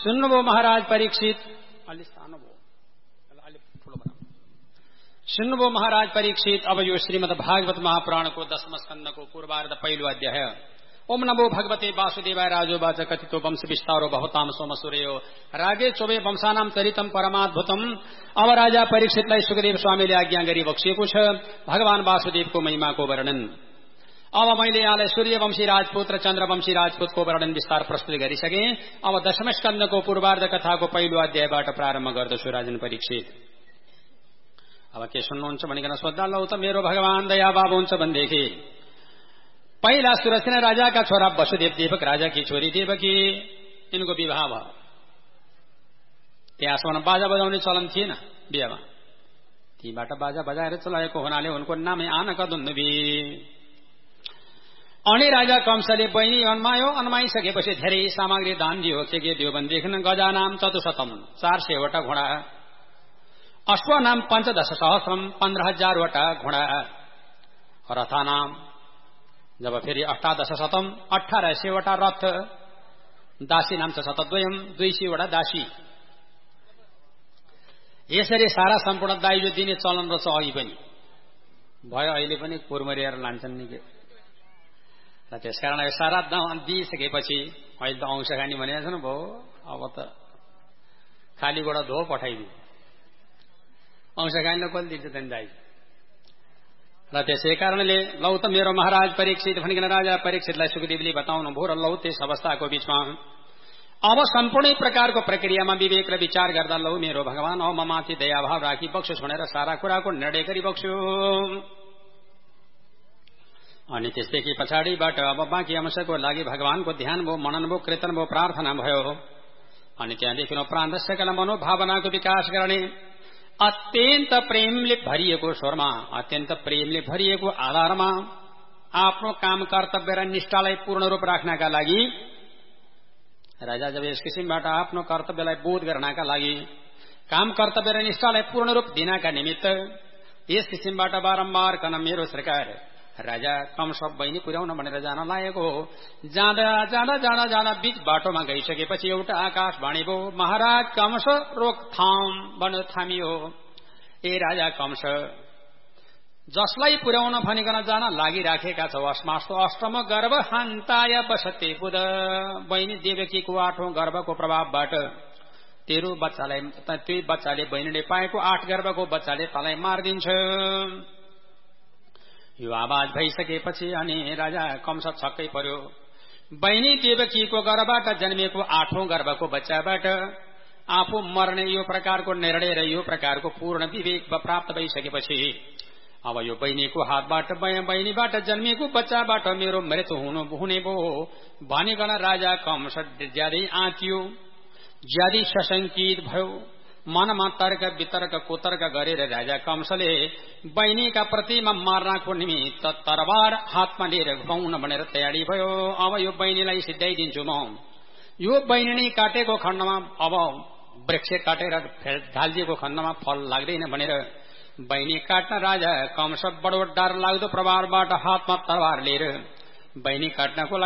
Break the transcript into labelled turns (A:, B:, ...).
A: सुन्नुभयो महाराज परीक्षित, अलि सानो भयो, अलि ठुलो बनाऊ। सुन्नुभयो महाराज परीक्षित, अब यो श्रीमद् भागवत महापुराणको 10 स्कन्धको पूर्वार्ध पहिलो अध्याय। ओम नमो भगवते वासुदेवाय राजोवाच कथितो वंश विस्तारो भवताम सोमसूर्यो रागे चोबे वंशानाम चरितम परमाद्भुतम। अब राजा परीक्षितलाई सुखदेव स्वामीले आज्ञा गरी बक्सिएको छ भगवान वासुदेवको महिमाको वर्णन। अब मैले यहाँलाई सूर्यवंशी राजपूत र चन्द्रवंशी राजपूतको वर्णन विस्तार प्रस्तुत गरिसके। अब 10 स्कन्धको पूर्वार्ध कथाको पहिलो अध्यायबाट प्रारम्भ गर्दछु। राजन परीक्षित, अब के सुन्नुहुन्छ भनिकन सोद्धा, लौ त मेरो भगवान दया बाबु हुन्छ भनेदेखि पहिला सुरसेन राजाका छोरा वसुदेव देवक राजाकी छोरी देवकी यिनको विवाह भयो। त्यहाँसम्म बाजा बजाउने चलन थिएन बिहामा, तीबाट बाजा बजाएर चलाएको हुनाले उनको नामै आनका दुन्दुबी। अनि राजा कंसले बहिनी अन्मायो, अन्माइसकेपछि धेरै सामग्री दान दियो। के दियो भनेदेखि गजानाम चतुशतम 400 वटा घोडा, अश्वनाम 15 सहस्रम 15,000 वटा घोडा, रथानाम जब फेरि 18 शतम 1800 वटा रथ, दासी नाम छ शतद्वयम 200 वटा दासी। यसरी सारा सम्पूर्ण दाइजो दिने चलन रहेछ अघि पनि भयो, अहिले पनि कुरमरिएर लान्छन् नि के। र त्यसकारण सारा दिइसकेपछि अहिले त अंश खानी भनेको छ न भयो, अब त खाली गोडा धो पठाइदियो, अंश खानीलाई कसले दिन्छ त्यहाँ दाइजो। र त्यसै कारणले लौ त मेरो महाराज परीक्षित भनिकन राजा परीक्षितलाई सुखदेवले बताउनु भयो। र लौ त्यस अवस्थाको बीचमा अब सम्पूर्ण प्रकारको प्रक्रियामा विवेक र विचार गर्दा लौ मेरो भगवान अब ममाथि दयाभाव राखी बक्सु छोडेर सारा कुराको निर्णय गरी बक्स्यो। अनि त्यसदेखि पछाडिबाट अब बाँकी अंशको लागि भगवानको ध्यान भयो, मनन भयो, कीर्तन भयो, प्रार्थना भयो। अनि त्यहाँदेखि प्रान्तस्यकल मनोभावनाको विकास गर्ने अत्यन्त प्रेमले भरिएको स्वरमा, अत्यन्त प्रेमले भरिएको आधारमा आफ्नो काम कर्तव्य र निष्ठालाई पूर्ण रूप राख्नका लागि राजा जब यस किसिमबाट आफ्नो कर्तव्यलाई बोध गर्नका लागि, काम कर्तव्य र निष्ठालाई पूर्ण रूप दिनका निमित्त यस किसिमबाट बारम्बार कन मेरो सरकार राजा कंस बहिनी पुर्याउन भनेर जान लागेको। जाँदा जाँदा जाँदा जाँदा बीच बाटोमा गइसकेपछि एउटा आकाशवाणी भयो, महाराज कंस रोकथाम बन थामियो। ए राजा कंस, जसलाई पुर्याउन भनिकन जान लागिराखेका छौ अस्मास्तो अष्टम गर्भ हान्ताय बसते बुध। बहिनी देवकीको 8औं गर्भको प्रभावबाट तेरो बच्चालाई, त्यही बच्चाले बहिनीले पाएको 8 गर्भको बच्चाले तलाई मारिदिन्छ। यो आवाज भइसकेपछि अनि राजा कंस छक्कै पर्यो। बहिनी देवकीको गर्भबाट जन्मिएको 8औं गर्भको बच्चाबाट आफू मर्ने यो प्रकारको निर्णय र यो प्रकारको पूर्ण विवेक प्राप्त भइसकेपछि अब यो बहिनीको हातबाट, बहिनीबाट जन्मिएको बच्चाबाट मेरो मृत्यु हुने भयो भनिकन राजा कंस ज्यादै आँतियो, ज्यादै सशंकित भयो। मनमा तर्क वितर्क कुतर्क गरेर राजा कंसले बहिनीका प्रतिमा मार्नको निमित्त तरबार हातमा लिएर घुमाउन भनेर तयारी भयो। अब यो बहिनीलाई सिद्धाइदिन्छु म, यो बहिनी नै काटेको खण्डमा, अब वृक्ष काटेर ढालिदिएको खण्डमा फल लाग्दैन भनेर बहिनी काट्न राजा कंस बडो डर लाग्दो प्रभावबाट हातमा तरबार लिएर बहिनी काट्नको